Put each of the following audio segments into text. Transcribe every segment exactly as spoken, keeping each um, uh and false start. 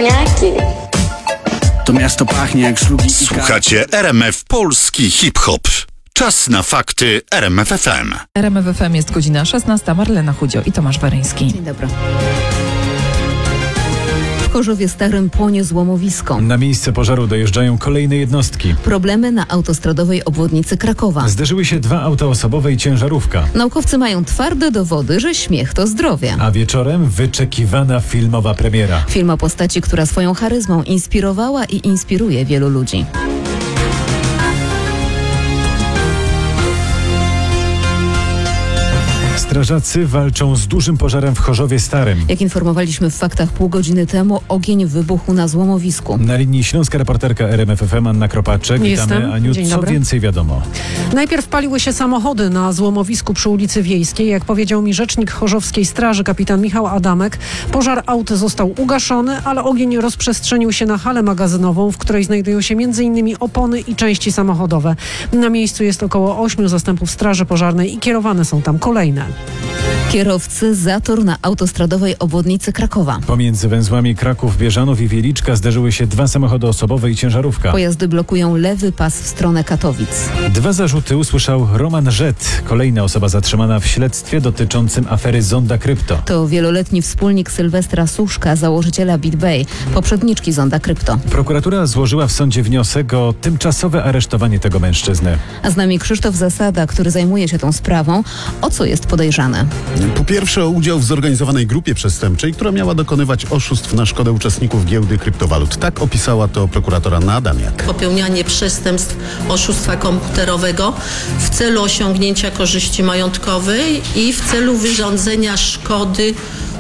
cwaniaki. To miasto pachnie jak szlugi. Słuchacie R M F Polski Hip-Hop. Czas na fakty R M F F M. R M F F M jest godzina szesnasta. Marlena Chudzio i Tomasz Waryński. Dzień dobry. W Chorzowie Starym płonie złomowisko. Na miejsce pożaru dojeżdżają kolejne jednostki. Problemy na autostradowej obwodnicy Krakowa. Zderzyły się dwa auta osobowe i ciężarówka. Naukowcy mają twarde dowody, że śmiech to zdrowie. A wieczorem wyczekiwana filmowa premiera. Film o postaci, która swoją charyzmą inspirowała i inspiruje wielu ludzi. Strażacy walczą z dużym pożarem w Chorzowie Starym. Jak informowaliśmy w faktach pół godziny temu, ogień wybuchł na złomowisku. Na linii śląska reporterka R M F F M Anna Kropaczek. Witamy, Jestem. Aniu. Dzień Co dobry. więcej wiadomo? Najpierw paliły się samochody na złomowisku przy ulicy Wiejskiej. Jak powiedział mi rzecznik Chorzowskiej Straży, kapitan Michał Adamek, pożar aut został ugaszony, ale ogień rozprzestrzenił się na halę magazynową, w której znajdują się między innymi opony i części samochodowe. Na miejscu jest około ośmiu zastępów straży pożarnej i kierowane są tam kolejne. Kierowcy zator na autostradowej obwodnicy Krakowa. Pomiędzy węzłami Kraków, Bieżanów i Wieliczka zderzyły się dwa samochody osobowe i ciężarówka. Pojazdy blokują lewy pas w stronę Katowic. Dwa zarzuty usłyszał Roman Żet, kolejna osoba zatrzymana w śledztwie dotyczącym afery Zonda Krypto. To wieloletni wspólnik Sylwestra Suszka, założyciela BitBay, poprzedniczki Zonda Krypto. Prokuratura złożyła w sądzie wniosek o tymczasowe aresztowanie tego mężczyzny. A z nami Krzysztof Zasada, który zajmuje się tą sprawą. O co jest podejrzany? Po pierwsze o udział w zorganizowanej grupie przestępczej, która miała dokonywać oszustw na szkodę uczestników giełdy kryptowalut. Tak opisała to prokuratora Anna Adamiak. Popełnianie przestępstw oszustwa komputerowego w celu osiągnięcia korzyści majątkowej i w celu wyrządzenia szkody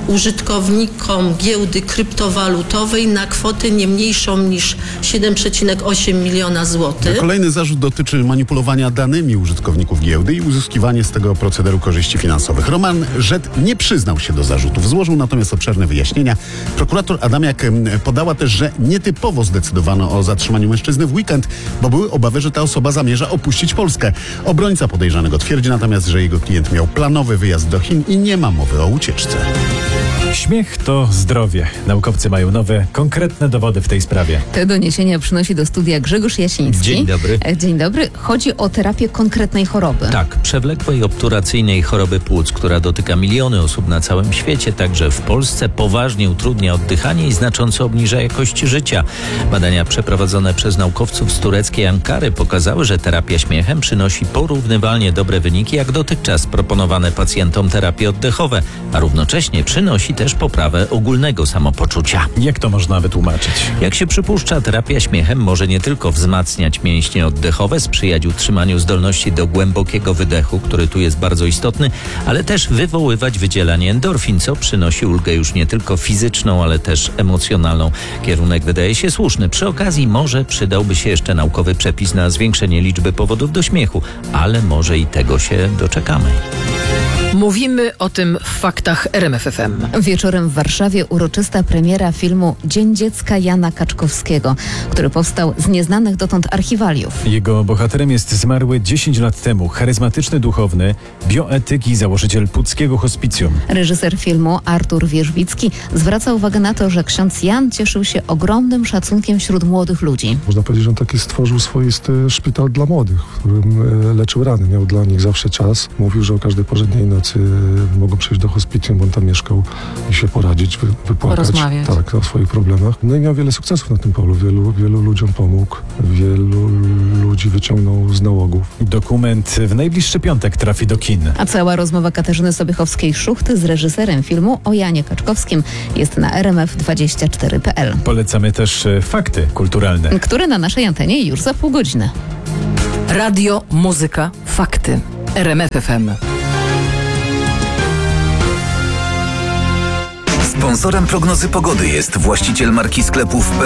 użytkownikom giełdy kryptowalutowej na kwotę nie mniejszą niż siedem przecinek osiem miliona złotych. Kolejny zarzut dotyczy manipulowania danymi użytkowników giełdy i uzyskiwanie z tego procederu korzyści finansowych. Roman Żet nie przyznał się do zarzutów, złożył natomiast obszerne wyjaśnienia. Prokurator Adamiak podała też, że nietypowo zdecydowano o zatrzymaniu mężczyzny w weekend, bo były obawy, że ta osoba zamierza opuścić Polskę. Obrońca podejrzanego twierdzi natomiast, że jego klient miał planowy wyjazd do Chin i nie ma mowy o ucieczce. Śmiech to zdrowie. Naukowcy mają nowe, konkretne dowody w tej sprawie. Te doniesienia przynosi do studia Grzegorz Jasiński. Dzień dobry. Dzień dobry. Chodzi o terapię konkretnej choroby. Tak, przewlekłej obturacyjnej choroby płuc, która dotyka miliony osób na całym świecie, także w Polsce poważnie utrudnia oddychanie i znacząco obniża jakość życia. Badania przeprowadzone przez naukowców z tureckiej Ankary pokazały, że terapia śmiechem przynosi porównywalnie dobre wyniki jak dotychczas proponowane pacjentom terapie oddechowe, a równocześnie przynosi też poprawę ogólnego samopoczucia. Jak to można wytłumaczyć? Jak się przypuszcza, terapia śmiechem może nie tylko wzmacniać mięśnie oddechowe, sprzyjać utrzymaniu zdolności do głębokiego wydechu, który tu jest bardzo istotny, ale też wywoływać wydzielanie endorfin, co przynosi ulgę już nie tylko fizyczną, ale też emocjonalną. Kierunek wydaje się słuszny. Przy okazji może przydałby się jeszcze naukowy przepis na zwiększenie liczby powodów do śmiechu, ale może i tego się doczekamy. Mówimy o tym w faktach R M F F M. Wieczorem w Warszawie uroczysta premiera filmu Dzień Dziecka Jana Kaczkowskiego, który powstał z nieznanych dotąd archiwaliów. Jego bohaterem jest zmarły dziesięć lat temu charyzmatyczny duchowny, bioetyk i założyciel Puckiego Hospicjum. Reżyser filmu Artur Wierzbicki zwraca uwagę na to, że ksiądz Jan cieszył się ogromnym szacunkiem wśród młodych ludzi. Można powiedzieć, że on taki stworzył swoisty szpital dla młodych, w którym e, leczył rany. Miał dla nich zawsze czas. Mówił, że o każdej porze dnia i nocy mogą przyjść do hospicjum, bo on tam mieszkał i się poradzić, wy, wypłakać. Porozmawiać. Tak, o swoich problemach. No i miał wiele sukcesów na tym polu. Wielu, wielu ludziom pomógł. Wielu ludzi wyciągnął z nałogów. Dokument w najbliższy piątek trafi do kin. A cała rozmowa Katarzyny Sobiechowskiej-Szuchty z reżyserem filmu o Janie Kaczkowskim jest na r m f dwadzieścia cztery kropka p l, Polecamy też e, fakty kulturalne. które na naszej antenie już za pół godziny. Radio, muzyka, fakty. R M F F M. Sponsorem prognozy pogody jest właściciel marki sklepów